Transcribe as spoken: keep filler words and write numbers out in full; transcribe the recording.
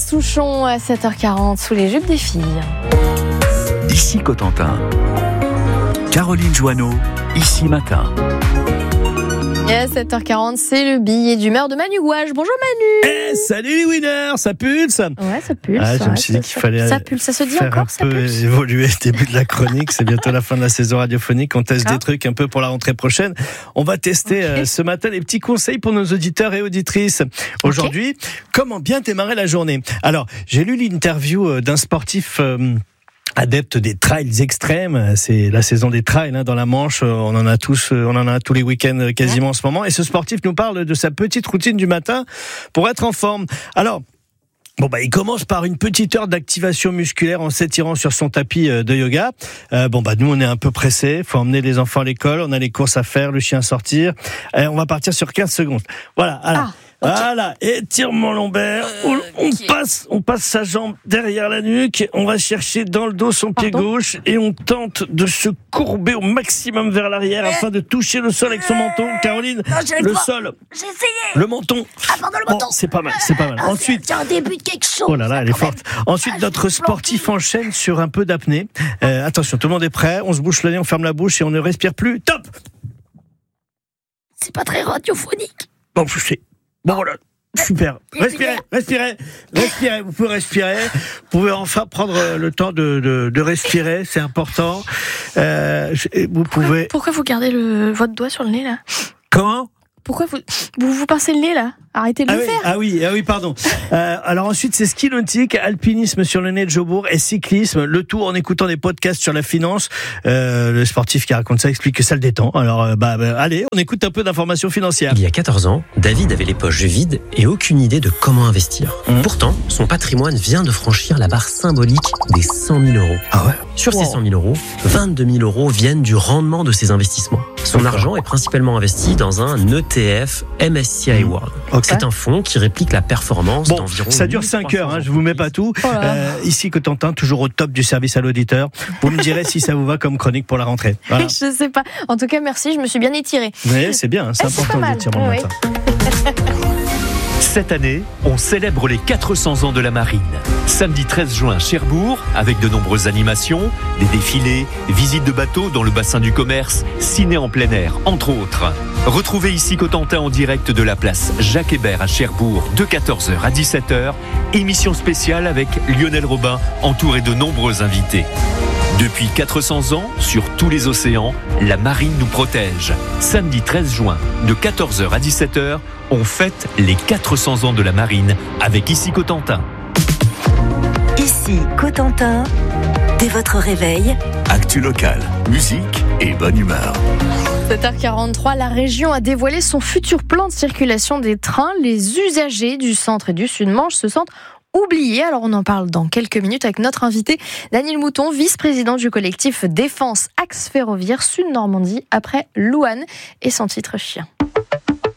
Souchon à sept heures quarante sous les jupes des filles. Ici Cotentin. Caroline Joanneau, ici matin. Et à sept heures quarante, c'est le billet d'humeur de Manu Gouache. Bonjour Manu. Eh, salut les winners, ça pulse. Ouais, ça pulse. Ah, je ouais, me suis dit ça, qu'il fallait ça pulse, ça se dit faire encore, un ça peu pulse. évoluer le début de la chronique. C'est bientôt la fin de la saison radiophonique. On teste Ah. des trucs un peu pour la rentrée prochaine. On va tester Okay. euh, ce matin des petits conseils pour nos auditeurs et auditrices. Aujourd'hui, okay. Comment bien démarrer la journée. Alors, j'ai lu l'interview d'un sportif euh, adepte des trails extrêmes. C'est la saison des trails hein, dans la Manche. On en a tous, on en a tous les week-ends quasiment ouais. en ce moment. Et ce sportif nous parle de sa petite routine du matin pour être en forme. Alors, bon bah il commence par une petite heure d'activation musculaire en s'étirant sur son tapis de yoga. Euh, bon bah nous on est un peu pressés, faut emmener les enfants à l'école, on a les courses à faire, le chien à sortir. Euh, on va partir sur quinze secondes. Voilà. Alors, ah. Okay. Voilà, étirement lombaire, euh, on okay. passe, on passe sa jambe derrière la nuque, on va chercher dans le dos son pied Pardon gauche et on tente de se courber au maximum vers l'arrière euh, afin de toucher le sol avec son menton. Caroline, non, le pas. sol, j'ai essayé. Le menton. Ah pardon, le menton. Bon, c'est pas mal, c'est pas mal. Ah, Ensuite, c'est un début de quelque chose. Oh là là, elle est forte. Ensuite, ah, notre sportif planté. enchaîne sur un peu d'apnée. Euh, attention, tout le monde est prêt. On se bouche le nez, on ferme la bouche et on ne respire plus. Top. C'est pas très radiophonique. Bon, je sais. Bon voilà. Super. Respirez, respirez, respirez. Vous pouvez respirer. Vous pouvez enfin prendre le temps de, de, de respirer. C'est important. Euh, vous pouvez. Pourquoi vous gardez le, votre doigt sur le nez là ? Comment ? Pourquoi vous, vous vous pincez le nez là ? Arrêtez de ah le oui, faire. Ah oui, ah oui, pardon. Euh, alors ensuite, c'est ski nautique, alpinisme sur le nez de Jobourg et cyclisme. Le tout en écoutant des podcasts sur la finance. Euh, le sportif qui raconte ça explique que ça le détend. Alors, euh, bah, bah, allez, on écoute un peu d'informations financières. Il y a quatorze ans, David avait les poches vides et aucune idée de comment investir. Mmh. Pourtant, son patrimoine vient de franchir la barre symbolique des cent mille euros. Ah ouais. Sur wow. ces cent mille euros, vingt-deux mille euros viennent du rendement de ses investissements. Son D'accord. argent est principalement investi dans un E T F M S C I World. Okay. C'est un fonds qui réplique la performance bon, d'environ. Ça dure cinq heures, hein, je vous mets pas tout. Oh euh, ici Cotentin, toujours au top du service à l'auditeur. Vous me direz si ça vous va comme chronique pour la rentrée. Voilà. Je sais pas. En tout cas, merci, je me suis bien étirée. Oui, c'est bien, c'est eh, important d'étirer le oui. matin. Cette année, on célèbre les quatre cents ans de la marine. Samedi treize juin à Cherbourg, avec de nombreuses animations, des défilés, visites de bateaux dans le bassin du commerce, ciné en plein air, entre autres. Retrouvez ici Cotentin en direct de la place Jacques Hébert à Cherbourg de quatorze heures à dix-sept heures. Émission spéciale avec Lionel Robin, entouré de nombreux invités. Depuis quatre cents ans, sur tous les océans, la marine nous protège. Samedi treize juin, de quatorze heures à dix-sept heures, on fête les quatre cents ans de la marine avec Ici Cotentin. Ici Cotentin, dès votre réveil. Actu locale, musique et bonne humeur. sept heures quarante-trois, la région a dévoilé son futur plan de circulation des trains. Les usagers du centre et du sud-Manche se sentent oublié. Alors on en parle dans quelques minutes avec notre invité Daniel Mouton, vice-président du collectif Défense Axe Ferroviaire Sud Normandie après Louane et son titre Chien.